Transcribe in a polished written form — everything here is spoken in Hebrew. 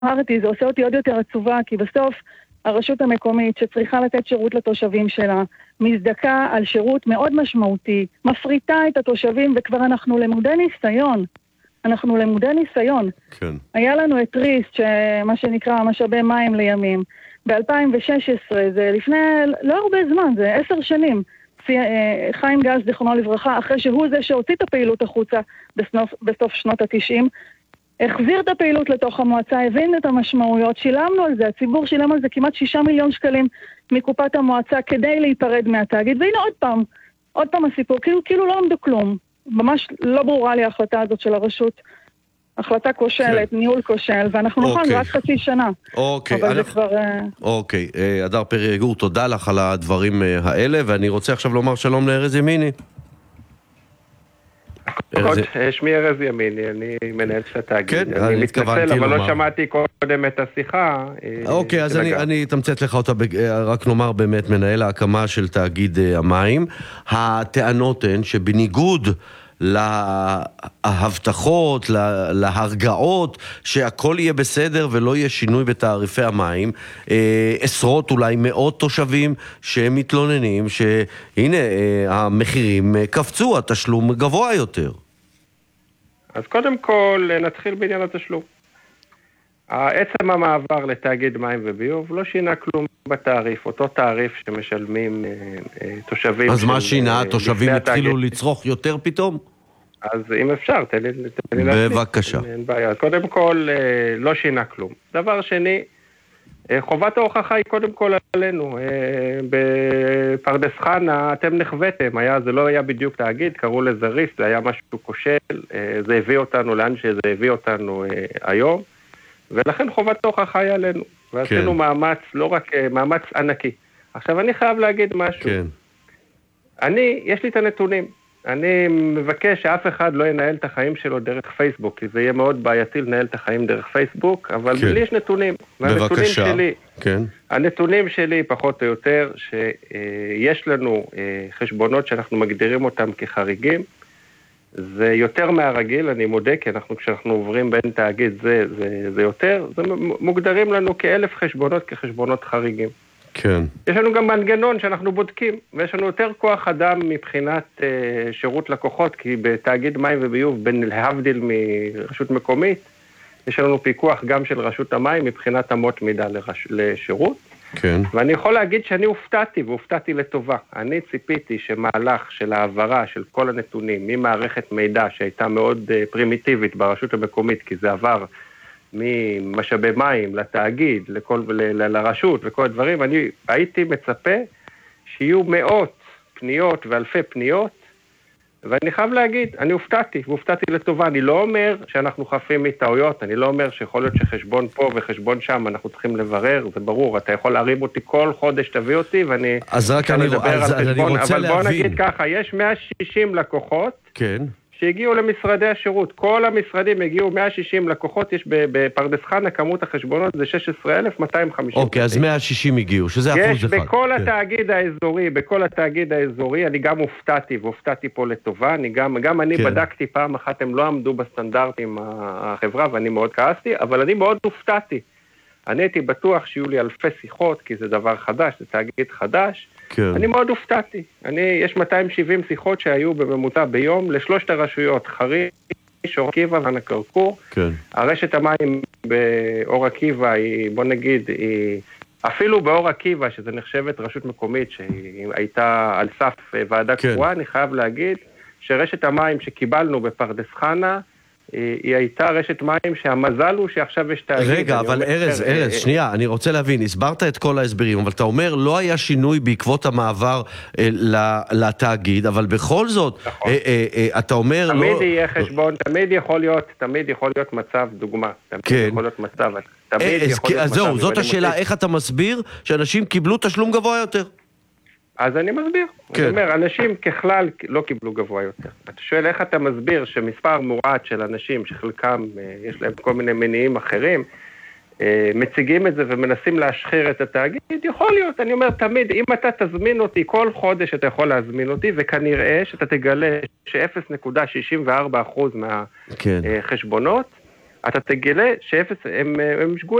אמרתי, זה עושה אותי עוד יותר עצובה, כי בסוף הרשות המקומית שצריכה לתת שירות לתושבים שלה, מזדקה על שירות מאוד משמעותי, מפריטה את התושבים, וכבר אנחנו למודי ניסיון. אנחנו למודי ניסיון. כן. היה לנו את ריס, מה שנקרא משאבי מים לימים. ב-2016, זה לפני לא הרבה זמן, זה 10 שנים. חיים גז, זיכרונו לברכה, אחרי שהוא זה שהוציא את הפעילות החוצה בסוף שנות ה-90, החזיר את הפעילות לתוך המועצה, הבין את המשמעויות, שילמנו על זה, הציבור שילם על זה כמעט 6 מיליון שקלים מקופת המועצה כדי להיפרד מהתאגיד, והנה עוד פעם הסיפור, כאילו לא עמדו כלום. ממש לא ברורה לי ההחלטה הזאת של הרשות. החלטה כושלת, ניהול כושל, ואנחנו נוכל רק חצי שנה. אבל זה כבר... אוקיי, הדר פרי גור, תודה לך על הדברים האלה, ואני רוצה עכשיו לומר שלום לארז ימיני. שמי ארז ימיני, אני מנהל של התאגיד. אני מתכוונתי לומר. אבל לא שמעתי קודם את השיחה. אוקיי, אז אני אתמצת לך אותה, רק נאמר באמת מנהל ההקמה של תאגיד המים. הטענות הן שבניגוד להבטחות, להרגעות, שהכל יהיה בסדר ולא יהיה שינוי בתעריפי המים, עשרות אולי מאות תושבים שהם מתלוננים שהנה המחירים קפצו, התשלום גבוה יותר. אז קודם כל נתחיל בעניין התשלום. עצם המעבר לתאגיד מים וביוב לא שינה כלום בתעריף, אותו תעריף שמשלמים תושבים. אז מה שינה? התושבים התחילו לצרוך יותר פתאום? אז אם אפשר, תן לי בבקשה. אין בעיה. קודם כל, לא שינה כלום. דבר שני, חובת ההוכחה היא קודם כל עלינו. בפרדס חנה אתם נחוויתם, זה לא היה בדיוק תאגיד, קראו לזה ריס, זה היה משהו כושל, זה הביא אותנו לאן שזה הביא אותנו היום, ולכן חובת ההוכחה היא עלינו. ועשינו מאמץ, לא רק מאמץ ענקי. עכשיו אני חייב להגיד משהו. יש לי את הנתונים. אני מבקש שאף אחד לא ינהל את החיים שלו דרך פייסבוק, כי זה יהיה מאוד בעייתי לנהל את החיים דרך פייסבוק, אבל לי יש נתונים. בבקשה. הנתונים שלי פחות או יותר, שיש לנו חשבונות שאנחנו מגדירים אותם כחריגים, זה יותר מהרגיל, אני מודה, כי כשאנחנו עוברים בין תאגיד זה יותר, זה מוגדרים לנו כ1,000 חשבונות כחשבונות חריגים. כן. יש לנו גם מנגנון שאנחנו בודקים, ויש לנו יותר כוח אדם מבחינת שירות לקוחות, כי בתאגיד מים וביוב, בין להבדיל מרשות מקומית, יש לנו פיקוח גם של רשות המים מבחינת אמות מידה לשירות. כן. ואני יכול להגיד שאני והופתעתי לטובה. אני ציפיתי שמהלך של העברה של כל הנתונים ממערכת מידע שהייתה מאוד פרימיטיבית ברשות המקומית, כי זה עבר ממשאבי מים לתאגיד, לרשות וכל הדברים, אני הייתי מצפה שיהיו מאות פניות ואלפי פניות, ואני חייב להגיד, אני הופתעתי לטובה. אני לא אומר שאנחנו חפים מטעויות, אני לא אומר שיכול להיות שחשבון פה וחשבון שם אנחנו צריכים לברר, זה ברור, אתה יכול להרים אותי כל חודש, תביא אותי, ואני... אז רק אני רוצה להבין. אבל בוא נגיד ככה, יש 160 לקוחות, כן. שהגיעו למשרדי השירות. כל המשרדים הגיעו 160 לקוחות, יש בפרדס חנה, כמות החשבונות זה 16,250. אוקיי, אז 160 הגיעו, שזה אחוז אחד. יש בכל התאגיד האזורי, אני גם והופתעתי פה לטובה, גם אני בדקתי פעם אחת, הם לא עמדו בסטנדרטים החברה, ואני מאוד כעסתי, אבל אני מאוד הופתעתי. אני הייתי בטוח שיהיו לי אלפי שיחות, כי זה דבר חדש, זה תאגיד חדש, כן. אני מאוד הופתעתי. יש 270 שיחות שהיו בממוצע ביום לשלושת הרשויות, חריש, אור עקיבא והנקרקור. כן. הרשת המים באור עקיבא היא, בוא נגיד, אפילו באור עקיבא, שזה נחשבת רשות מקומית שהייתה על סף ועדה קבועה, אני חייב להגיד שרשת המים שקיבלנו בפרדס חנה, היא הייתה רשת מים שהמזל הוא שעכשיו יש תאגיד. רגע, אבל ארז, שנייה, אני רוצה להבין, הסברת את כל ההסברים, אבל אתה אומר, לא היה שינוי בעקבות המעבר לתאגיד, אבל בכל זאת, אתה אומר... תמיד יהיה חשבון, תמיד יכול להיות מצב, דוגמה. תמיד יכול להיות מצב. זהו, זאת השאלה, איך אתה מסביר שאנשים קיבלו תשלום גבוה יותר? אז אני מסביר. אני אומר, אנשים ככלל לא קיבלו גבוה יותר. אתה שואל איך אתה מסביר שמספר מועט של אנשים, שחלקם יש להם כל מיני מניעים אחרים, מציגים את זה ומנסים להשחיר את התאגיד, יכול להיות. אני אומר תמיד, אם אתה תזמין אותי כל חודש, אתה יכול להזמין אותי, וכנראה שאתה תגלה ש0.64% מהחשבונות אתה תגלה שהם שגויים.